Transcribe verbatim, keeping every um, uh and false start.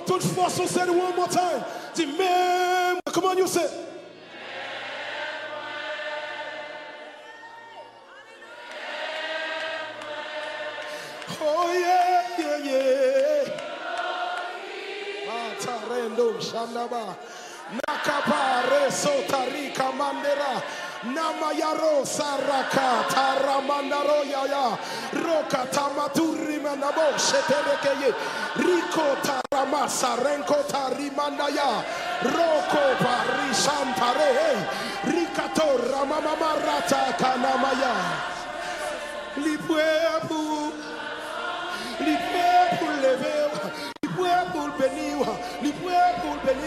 à toute force, on say it one more time. Dis même. Come on, you say. Oh yeah, yeah, yeah. Ah, tarendo shandaba. Nakapare sotarika mandera. Namayaro saraka taramandaro yaya. Roka tamaturi manabo sheterekeye. Riko taramasa renko tarimandaya. Roko parishantare. Rikato ramamamarata kanamaya. Lipuepu. Lipuepu leve.